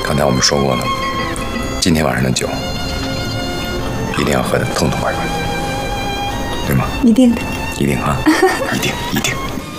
刚才我们说过了，今天晚上的酒一定要喝得痛痛快快，对吗？ 一定的。 一定啊，一定一定。